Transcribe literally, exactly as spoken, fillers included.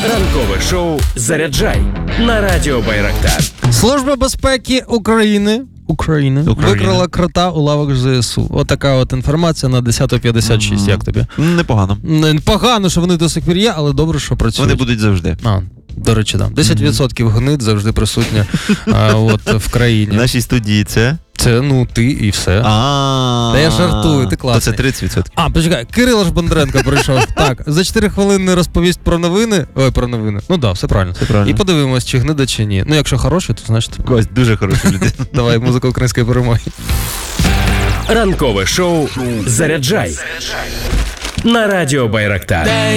Ранкове шоу «Заряджай» на радіо Байрактар. Служба безпеки України України, Україна. викрила крота у лавах ЗСУ. Отака от інформація на десята п'ятдесят шість. Mm-hmm. Як тобі? Непогано. Погано, що вони до сих пір є, але добре, що працюють. Вони будуть завжди. А, до речі, да. десять відсотків mm-hmm. гнид завжди присутня а, от, в країні. В нашій студії це? Це, ну, ти і все. А, Та я жартую, ти класний. То це тридцять відсотків. А, почекай, Кирило ж Бондаренко прийшов. Так, за чотири хвилини розповість про новини. Ой, про новини. Ну да, все правильно. Все правильно. І подивимось, чи гнида, чи ні. Ну, якщо хороший, то значить... Кость, дуже хороша людина. Давай, музика української перемоги. Ранкове шоу «Заряджай» на радіо Байрактар.